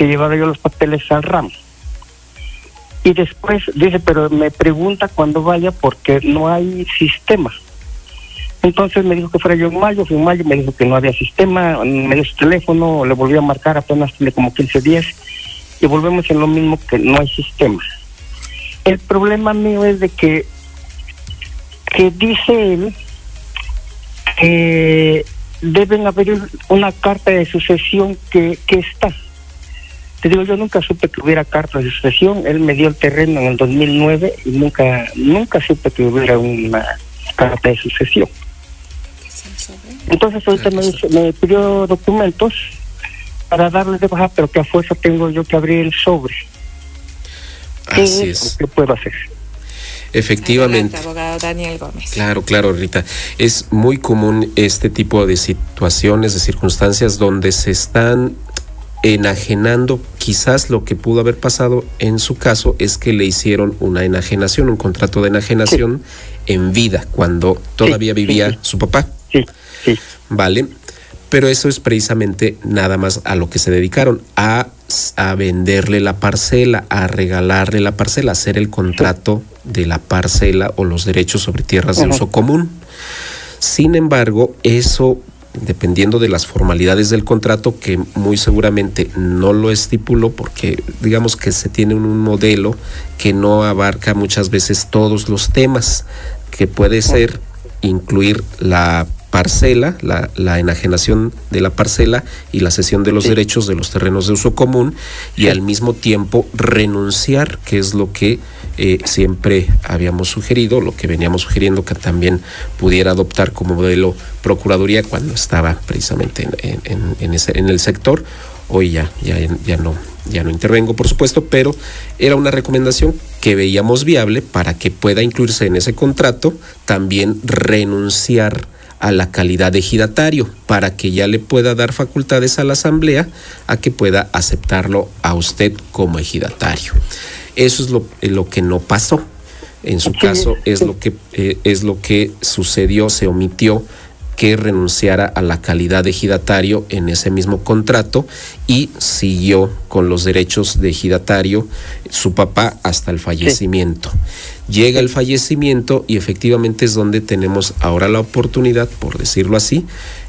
que llevara yo los papeles al RAM. Y después dice, pero me pregunta cuándo vaya porque no hay sistema. Entonces me dijo que fuera yo en mayo, fui en mayo, me dijo que no había sistema, me dio su teléfono, le volví a marcar, apenas tiene como 15 días, y volvemos en lo mismo, que no hay sistema. El problema mío es de que dice él que deben haber una carta de sucesión que está. Te digo, yo nunca supe que hubiera carta de sucesión. Él me dio el terreno en el 2009 y nunca supe que hubiera una carta de sucesión. Entonces ahorita me pidió documentos para darle de baja, pero que a fuerza tengo yo que abrir el sobre. Así es. ¿Qué puedo hacer? Efectivamente. Adelante, abogado Daniel Gómez. Claro, Rita. Es muy común este tipo de situaciones, de circunstancias donde se están enajenando. Quizás lo que pudo haber pasado en su caso es que le hicieron una enajenación, un contrato de enajenación en vida, cuando todavía vivía su papá. Sí. Vale. Pero eso es precisamente nada más a lo que se dedicaron, a venderle la parcela, a regalarle la parcela, a hacer el contrato de la parcela o los derechos sobre tierras de uso común. Sin embargo, eso, dependiendo de las formalidades del contrato, que muy seguramente no lo estipuló, porque digamos que se tiene un modelo que no abarca muchas veces todos los temas, que puede ser incluir la parcela, la enajenación de la parcela y la cesión de los derechos de los terrenos de uso común, y al mismo tiempo renunciar, que es lo que siempre habíamos sugerido, lo que veníamos sugiriendo que también pudiera adoptar como modelo Procuraduría cuando estaba precisamente en el sector. Hoy ya no intervengo, por supuesto, pero era una recomendación que veíamos viable para que pueda incluirse en ese contrato, también renunciar a la calidad de ejidatario, para que ya le pueda dar facultades a la asamblea a que pueda aceptarlo a usted como ejidatario. Eso es lo que no pasó. En su caso es lo que sucedió, se omitió que renunciara a la calidad de ejidatario en ese mismo contrato y siguió con los derechos de ejidatario su papá hasta el fallecimiento. Llega el fallecimiento y efectivamente es donde tenemos ahora la oportunidad, por decirlo así,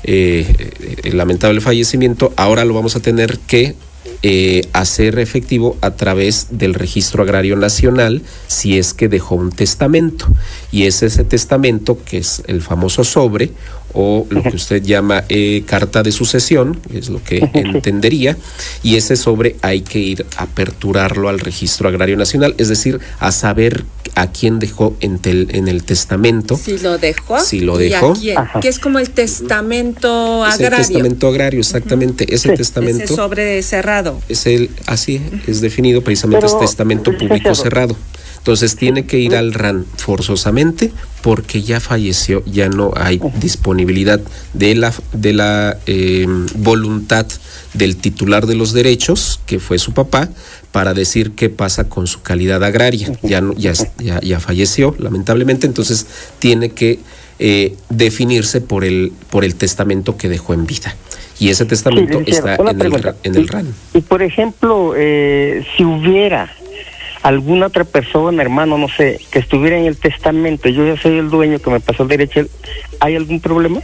el lamentable fallecimiento, ahora lo vamos a tener que hacer efectivo a través del Registro Agrario Nacional, si es que dejó un testamento, y es ese testamento que es el famoso sobre, o lo que usted llama carta de sucesión, es lo que entendería, y ese sobre hay que ir a aperturarlo al Registro Agrario Nacional, es decir, a saber a quién dejó en el testamento. Si lo dejó. ¿Y a quién? Que es como el testamento agrario. Es el testamento agrario, exactamente. Ese testamento. Ese sobre cerrado. Así es definido precisamente, es testamento público cerrado. Entonces tiene que ir al RAN forzosamente porque ya falleció, ya no hay disponibilidad de la voluntad del titular de los derechos, que fue su papá, para decir qué pasa con su calidad agraria. Ya falleció, lamentablemente, entonces tiene que definirse por el testamento que dejó en vida. Y ese testamento está en el RAN. Y por ejemplo, si hubiera alguna otra persona, hermano, no sé, que estuviera en el testamento, yo ya soy el dueño que me pasó el derecho, ¿hay algún problema?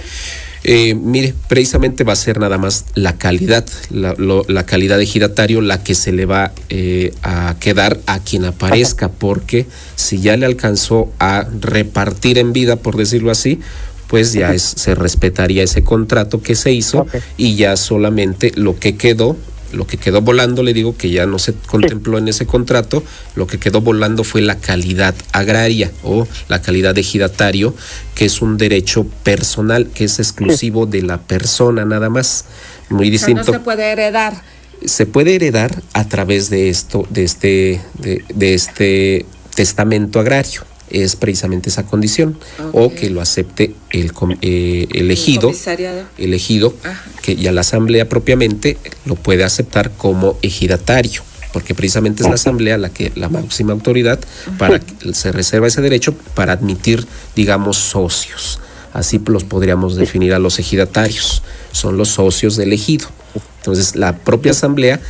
Mire, precisamente va a ser nada más la calidad, la calidad de ejidatario la que se le va a quedar a quien aparezca, porque si ya le alcanzó a repartir en vida, por decirlo así, pues ya se respetaría ese contrato que se hizo, y ya solamente lo que quedó volando, le digo que ya no se contempló en ese contrato, lo que quedó volando fue la calidad agraria o la calidad de ejidatario, que es un derecho personal, que es exclusivo de la persona nada más, muy distinto. O sea, no se puede heredar. Se puede heredar a través de este testamento agrario. Es precisamente esa condición, o que lo acepte el ejido, que ya la asamblea propiamente lo puede aceptar como ejidatario, porque precisamente es la asamblea la máxima autoridad para que se reserva ese derecho para admitir, digamos, socios. Así los podríamos definir a los ejidatarios, son los socios del ejido. Entonces la propia asamblea